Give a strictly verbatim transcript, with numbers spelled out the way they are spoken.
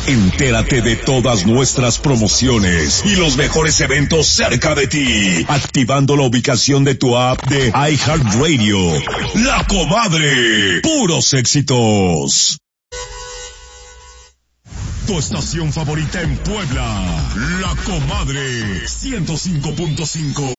Entérate de todas nuestras promociones y los mejores eventos cerca de ti, activando la ubicación de tu app de iHeartRadio. La Comadre, puros éxitos. Tu estación favorita en Puebla, La Comadre, ciento cinco punto cinco.